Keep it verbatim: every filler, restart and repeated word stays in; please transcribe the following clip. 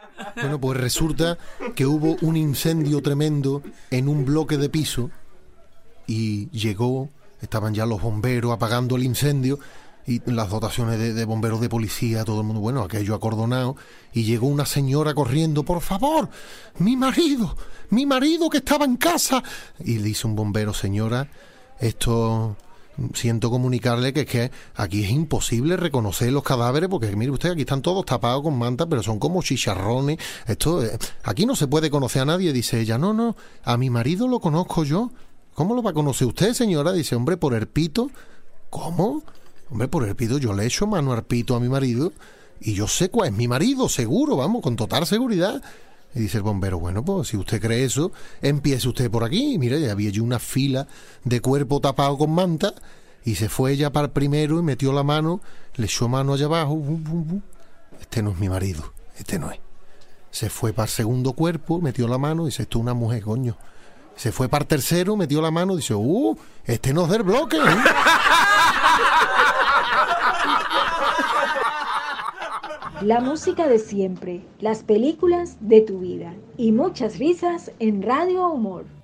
Bueno, pues resulta que hubo un incendio tremendo en un bloque de piso y llegó, estaban ya los bomberos apagando el incendio y las dotaciones de, de bomberos de policía, todo el mundo, bueno, aquello acordonado, y llegó una señora corriendo, por favor, mi marido, mi marido que estaba en casa. Y le dice un bombero, señora, esto... siento comunicarle que es que aquí es imposible reconocer los cadáveres porque mire usted, aquí están todos tapados con mantas, pero son como chicharrones. Esto, eh, aquí no se puede conocer a nadie. Dice ella, no, no, a mi marido lo conozco yo. ¿Cómo lo va a conocer usted, señora? Dice, hombre, por el pito. ¿Cómo? Hombre, por el pito, yo le echo mano al pito a mi marido y yo sé cuál es mi marido, seguro, vamos, con total seguridad. Y dice el bombero, bueno, pues si usted cree eso, empiece usted por aquí. Y mira, ya había allí una fila de cuerpo tapado con manta y se fue ella para el primero y metió la mano, le echó mano allá abajo. Bum, bum, bum. Este no es mi marido, este no es. Se fue para el segundo cuerpo, metió la mano y dice, esto es una mujer, coño. Se fue para el tercero, metió la mano y dice, uh, este no es del bloque, ¿eh? La música de siempre, las películas de tu vida y muchas risas en Radio Humor.